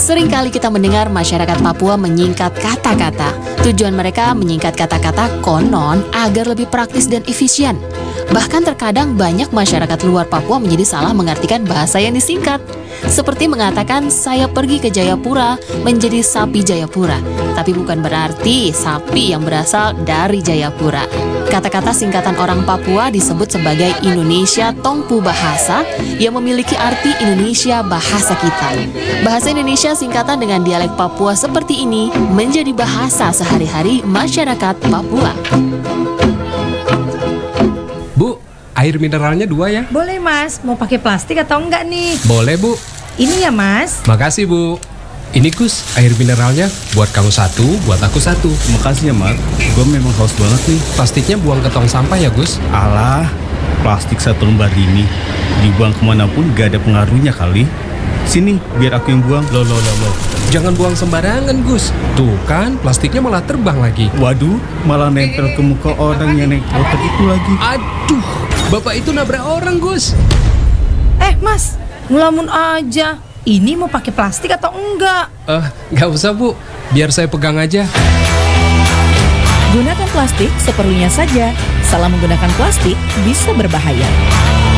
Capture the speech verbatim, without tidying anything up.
Seringkali kita mendengar masyarakat Papua menyingkat kata-kata. Tujuan mereka menyingkat kata-kata konon agar lebih praktis dan efisien. Bahkan terkadang banyak masyarakat luar Papua menjadi salah mengartikan bahasa yang disingkat. Seperti mengatakan saya pergi ke Jayapura menjadi sapi Jayapura. Tapi bukan berarti sapi yang berasal dari Jayapura. Kata-kata singkatan orang Papua disebut sebagai Indonesia Tongpu Bahasa yang memiliki arti Indonesia bahasa kita. Bahasa Indonesia singkatan dengan dialek Papua seperti ini menjadi bahasa sehari-hari masyarakat Papua. Bu, air mineralnya dua ya? Boleh mas, mau pakai plastik atau enggak nih? Boleh bu. Ini ya mas. Makasih bu. Ini Gus, air mineralnya buat kamu satu, buat aku satu. Makasih ya Mat, gue memang haus banget nih. Plastiknya buang ke tong sampah ya Gus. Alah, plastik satu lembar ini dibuang kemanapun gak ada pengaruhnya kali. Sini, biar aku yang buang. Loh, loh, loh, loh. Jangan buang sembarangan Gus. Tuh kan, plastiknya malah terbang lagi. Waduh, malah nempel ke muka orang yang naik motor itu lagi. Aduh, Bapak itu nabrak orang Gus. Eh mas, ngelamun aja. Ini mau pakai plastik atau enggak? Eh, uh, gak usah bu, biar saya pegang aja. Gunakan plastik seperlunya saja. Salah menggunakan plastik bisa berbahaya.